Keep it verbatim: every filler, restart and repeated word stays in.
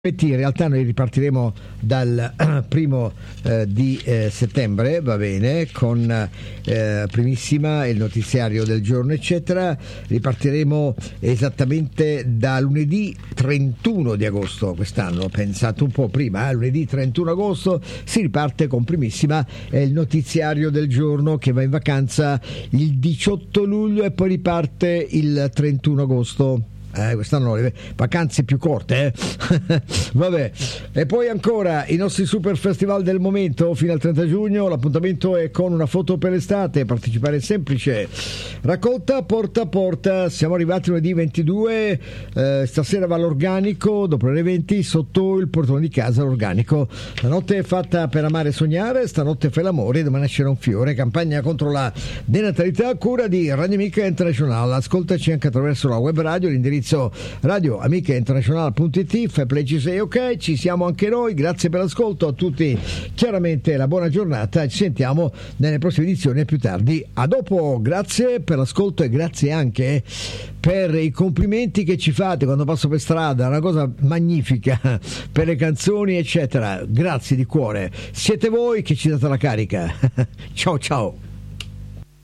In realtà noi ripartiremo dal primo eh, di eh, settembre, va bene, con eh, primissima il notiziario del giorno eccetera. Ripartiremo esattamente da lunedì trentuno di agosto quest'anno, pensate un po' prima, eh? lunedì trentuno agosto si riparte con primissima, è il notiziario del giorno che va in vacanza il diciotto luglio e poi riparte il trentuno agosto. Eh, quest'anno le vacanze più corte, eh? Vabbè. E poi ancora i nostri super festival del momento fino al trenta giugno. L'appuntamento è con una foto per l'estate. Partecipare è semplice. Raccolta porta a porta. Siamo arrivati lunedì ventidue. Eh, stasera va l'organico. Dopo le venti sotto il portone di casa l'organico. La notte è fatta per amare e sognare. Stanotte fai l'amore. Domani nascerà un fiore. Campagna contro la denatalità a cura di Radio Amica International. Ascoltaci anche attraverso la web radio. L'indirizzo radio amica international punto it. Fai play, ci sei, ok, ci siamo anche noi. Grazie per l'ascolto a tutti, chiaramente la buona giornata, ci sentiamo nelle prossime edizioni e più tardi. A dopo, grazie per l'ascolto e grazie anche per i complimenti che ci fate quando passo per strada, una cosa magnifica, per le canzoni eccetera. Grazie di cuore, siete voi che ci date la carica. Ciao ciao.